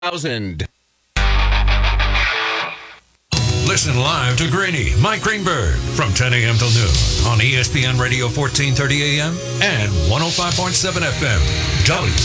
thousand. Listen live to Greeny, Mike Greenberg, from 10 a.m. till noon on ESPN Radio 1430 AM and 105.7 FM.